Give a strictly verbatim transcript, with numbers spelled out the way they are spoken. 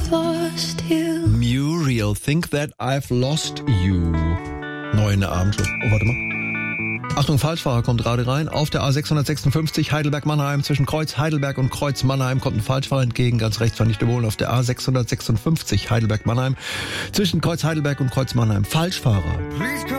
lost you. Muriel, Think That I've Lost You. Neu in der Abendshow. Oh, warte mal. Achtung, Falschfahrer kommt gerade rein. Auf der A sechshundertsechsundfünfzig Heidelberg-Mannheim. Zwischen Kreuz Heidelberg und Kreuz Mannheim kommt ein Falschfahrer entgegen. Ganz rechts, fand ich überholen. Auf der A sechshundertsechsundfünfzig Heidelberg-Mannheim. Zwischen Kreuz Heidelberg und Kreuz Mannheim. Falschfahrer.